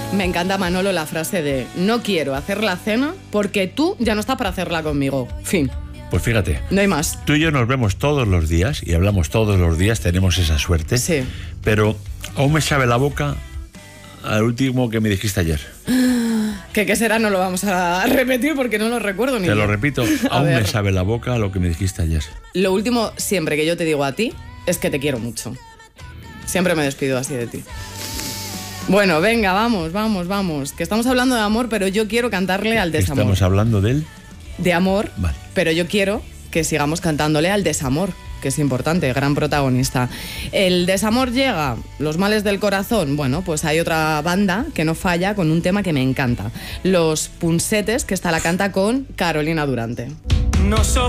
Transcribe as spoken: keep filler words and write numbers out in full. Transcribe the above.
Me encanta, Manolo, la frase de no quiero hacer la cena porque tú ya no estás para hacerla conmigo. Fin. Pues fíjate. No hay más. Tú y yo nos vemos todos los días y hablamos todos los días, tenemos esa suerte. Sí. Pero aún me sabe la boca al último que me dijiste ayer. ¿Qué, qué será? No lo vamos a repetir porque no lo recuerdo ni Te lo yo. repito, aún ver. me sabe la boca lo que me dijiste ayer. Lo último siempre que yo te digo a ti es que te quiero mucho. Siempre me despido así de ti. Bueno, venga, vamos, vamos, vamos. Que estamos hablando de amor, pero yo quiero cantarle al desamor. Estamos hablando de él. De amor, Vale. pero yo quiero que sigamos cantándole al desamor, que es importante, gran protagonista. El desamor llega, los males del corazón. Bueno, pues hay otra banda que no falla con un tema que me encanta. Los Punsetes, que esta la canta con Carolina Durante. No soporto